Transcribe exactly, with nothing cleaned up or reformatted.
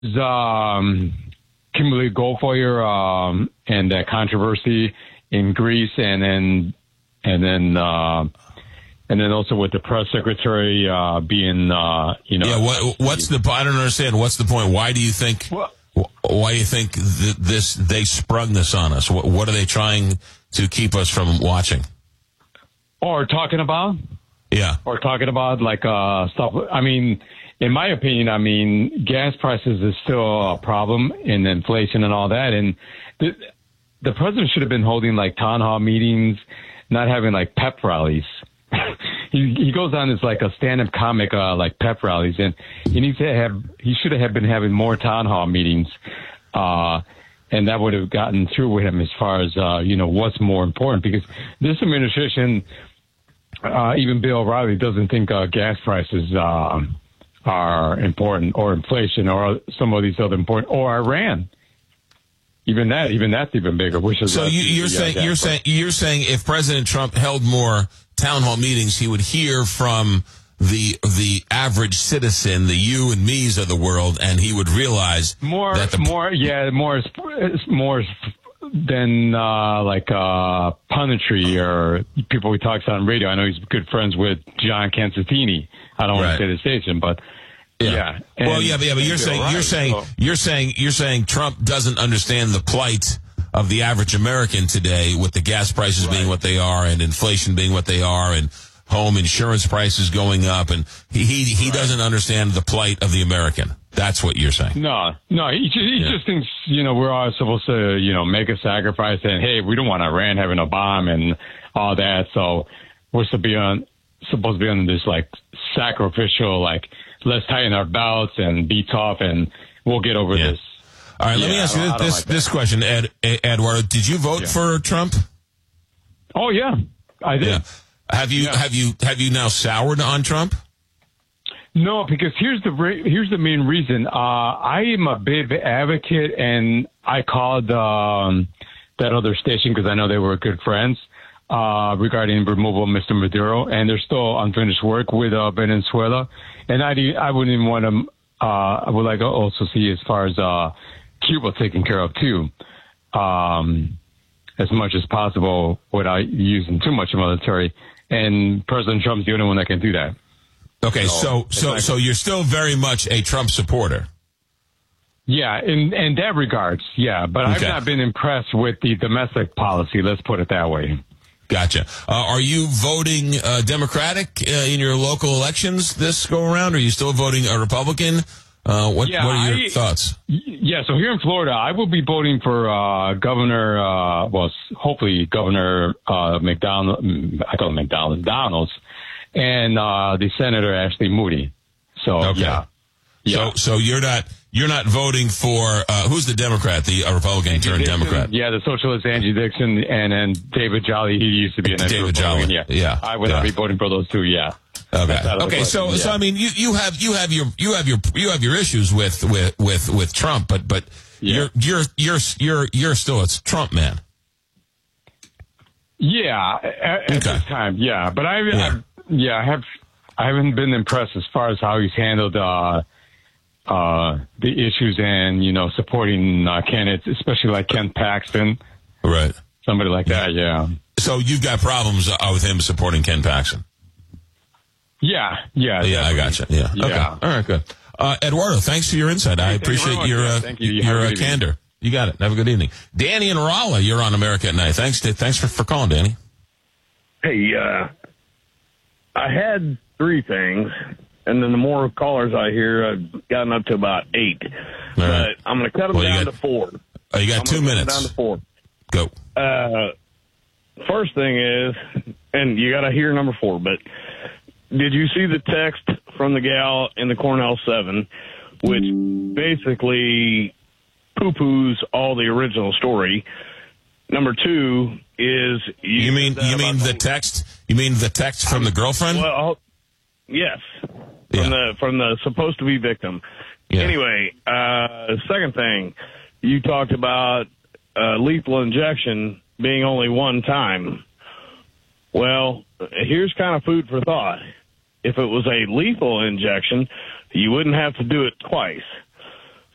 um, Kimberly Goldfeuer um, and that controversy in Greece, and then and then uh, and then also with the press secretary uh, being, uh, you know, yeah. What, what's the? I don't understand. What's the point? Why do you think? Well, why do you think th- this? They sprung this on us. What, what are they trying to keep us from watching? Or talking about? Yeah. Or talking about like uh, stuff. I mean, in my opinion, I mean, gas prices is still a problem, and inflation and all that. And the, the president should have been holding like town hall meetings, not having like pep rallies. he he goes on as like a stand-up comic, uh, like pep rallies, and he needs to have. He should have been having more town hall meetings, uh, and that would have gotten through with him as far as uh, you know what's more important. Because this administration, uh, even Bill O'Reilly doesn't think uh, gas prices uh, are important, or inflation, or some of these other important, or Iran. Even that, even that's even bigger. Which is so you, you're saying you're saying you're saying if President Trump held more town hall meetings, he would hear from the the average citizen, the you and me's of the world, and he would realize more, that the, more, yeah, more, more than uh, like uh, punditry or people he talks on radio. I know he's good friends with John Cansatini. I don't want right. to say the station, but. Yeah. yeah. Well, yeah, but, yeah, but you're saying right, you're saying so. you're saying you're saying Trump doesn't understand the plight of the average American today, with the gas prices right. being what they are, and inflation being what they are, and home insurance prices going up, and he he, he right. doesn't understand the plight of the American. That's what you're saying. No, no, he just, he yeah. just thinks you know we're all supposed to you know make a sacrifice, and hey, we don't want Iran having a bomb and all that, so we're supposed to be on supposed to be on this like sacrificial like. Let's tighten our belts and be tough, and we'll get over yeah. this. All right, let yeah, me ask you this this, like this question, Ed, Eduardo. Did you vote yeah. for Trump? Oh yeah, I did. Yeah. Have you yeah. have you have you now soured on Trump? No, because here's the here's the main reason. Uh, I am a big advocate, and I called um, that other station because I know they were good friends. Uh, regarding removal of Mister Maduro, and there's still unfinished work with uh, Venezuela. And I, I wouldn't even want to, uh, I would like to also see as far as uh, Cuba taken care of too, um, as much as possible without using too much military. And President Trump's the only one that can do that. Okay, so so so, so you're still very much a Trump supporter. Yeah, in, in that regards, yeah. But okay. I've not been impressed with the domestic policy, let's put it that way. Gotcha. Uh, are you voting uh, Democratic uh, in your local elections this go around? Or are you still voting a Republican? Uh, what, yeah, what are your I, thoughts? Yeah, so here in Florida, I will be voting for uh, Governor, uh, well, hopefully Governor uh, McDonald, I call him McDonald, Donalds, and uh, the Senator Ashley Moody. So, okay. yeah. yeah. So, so you're not... You're not voting for, uh, who's the Democrat, the uh, Republican turned Democrat? Yeah, the socialist Angie Dixon, and then David Jolly, he used to be an David Jolly, yeah. yeah. I would yeah. not be voting for those two, yeah. Okay, okay, so, yeah. so I mean, you, you have, you have your, you have your, you have your issues with, with, with, with Trump, but, but yeah. you're, you're, you're, you're, you're still a Trump man. Yeah, at, okay. at this time, yeah. But I, yeah. I, yeah, I have, I haven't been impressed as far as how he's handled, uh, uh, the issues and, you know, supporting uh, candidates, especially like Ken Paxton. Right. Somebody like that, yeah. So you've got problems uh, with him supporting Ken Paxton? Yeah, yeah. Yeah, I gotcha. Yeah. yeah. Okay. All right, good. Uh, Eduardo, thanks for your insight. I appreciate your, uh, you. your uh, candor. You got it. Have a good evening. Danny and Rolla, you're on America at Night. Thanks, thanks for, for calling, Danny. Hey, uh, I had three things. And then the more callers I hear, I've gotten up to about eight. All but right. I'm going to cut them well, down got, to four. Oh, you got I'm two minutes. Cut them down to four. Go. Uh, first thing is, and you got to hear number four, but did you see the text from the gal in the Cornell seven, which basically poo-poos all the original story? Number two is... You, you mean you mean the text? You mean the text from the girlfriend? Well, yes. From yeah. the from the supposed to be victim. Yeah. Anyway, uh, second thing, you talked about uh, lethal injection being only one time. Well, here's kind of food for thought. If it was a lethal injection, you wouldn't have to do it twice.